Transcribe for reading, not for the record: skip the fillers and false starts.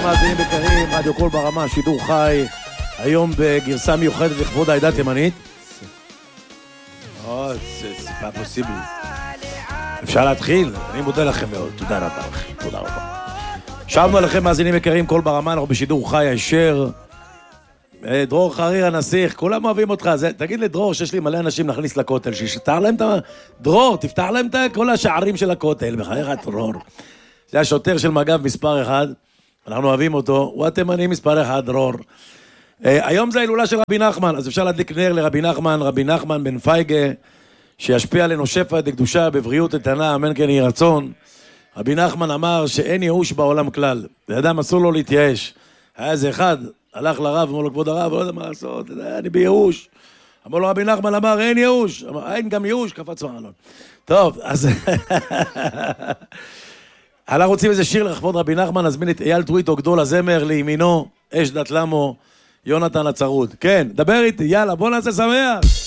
מאזינים יקרים, רדיו קול ברמה, שידור חי, היום בגרסה מיוחדת לכבוד העדה התימנית. זה pas possible. אפשר להתחיל? אני מודה לכם מאוד, תודה רבה לכם, תודה רבה. שבנו עליכם מאזינים יקרים, קול ברמה, אנחנו בשידור חי הישר. דרור חריר הנסיך, כולם אוהבים אותך. תגיד לדרור שיש לי מלא אנשים להכניס לכותל, שיפתח להם את דרור, תפתח להם את כל השערים של הכותל, בחייך דרור. זה השוטר של מג"ב מספר 1, אנחנו אוהבים אותו, הוא התימני מספר 1, דרור. היום זה ההילולה של רבי נחמן, אז אפשר להדליק נר לרבי נחמן, רבי נחמן בן פייגה, שישפיע עלינו שפע דקדושה בבריאות איתנה, אמן כן יהי רצון. רבי נחמן אמר שאין ייאוש בעולם כלל, לאדם אסור לו להתייאש. היה איזה אחד, הלך לרב, אמר לו כבוד הרב, לא יודע מה לעשות, אני בייאוש. אמר לו רבי נחמן, אמר אין ייאוש, אמר אין גם ייאוש, קפץ מעלון. טוב, אז אנחנו רוצים איזה שיר לכבוד רבי נחמן, נזמין את אייל טוויטו גדול הזמר, לימינו, אש דת למו, יונתן הצרוד. כן, דבר איתי, יאללה, בוא נעשה שמח.